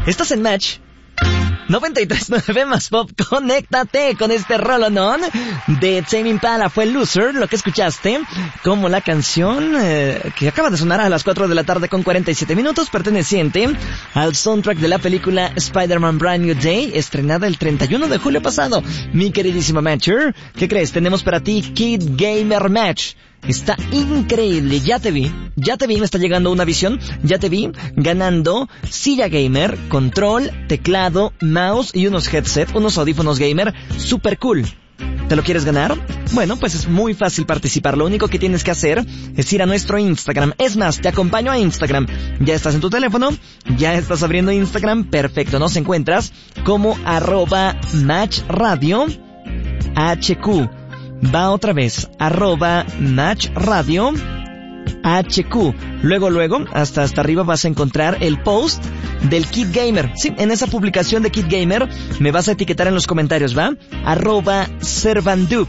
Estás en Match 93.9 más pop. Conéctate con este rolonón de Tame Impala. Fue Loser, lo que escuchaste, como la canción que acaba de sonar a las 4 de la tarde con 47 minutos, perteneciente al soundtrack de la película Spider-Man Brand New Day, estrenada el 31 de julio pasado. Mi queridísima Matcher, ¿qué crees? Tenemos para ti Kid Gamer Match. Está increíble, ya te vi, me está llegando una visión, ya te vi ganando silla gamer, control, teclado, mouse y unos headset, unos audífonos gamer, super cool. ¿Te lo quieres ganar? Bueno, pues es muy fácil participar. Lo único que tienes que hacer es ir a nuestro Instagram. Es más, te acompaño a Instagram. ¿Ya estás en tu teléfono? ¿Ya estás abriendo Instagram? Perfecto, nos encuentras como @matchradio HQ. Va otra vez, @matchradio HQ. Luego, hasta arriba vas a encontrar el post del Kid Gamer. Sí, en esa publicación de Kid Gamer me vas a etiquetar en los comentarios, ¿va? @Servandup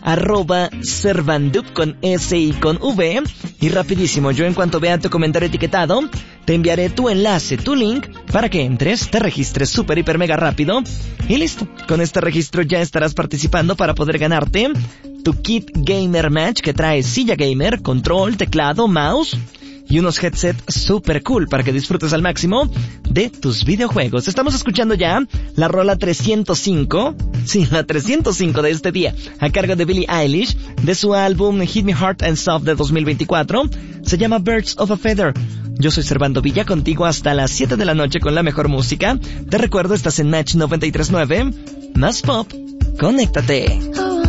con S y con V. Y rapidísimo, yo en cuanto vea tu comentario etiquetado, te enviaré tu enlace, tu link, para que entres, te registres súper, hiper, mega rápido. Y listo, con este registro ya estarás participando para poder ganarte tu Kit Gamer Match, que trae silla gamer, control, teclado, mouse y unos headsets super cool para que disfrutes al máximo de tus videojuegos. Estamos escuchando ya la rola 305, sí, la 305 de este día, a cargo de Billie Eilish, de su álbum Hit Me Hard and Soft de 2024. Se llama Birds of a Feather. Yo soy Servando Villa, contigo hasta las 7 de la noche con la mejor música. Te recuerdo, estás en Match 93.9, más pop. Conéctate.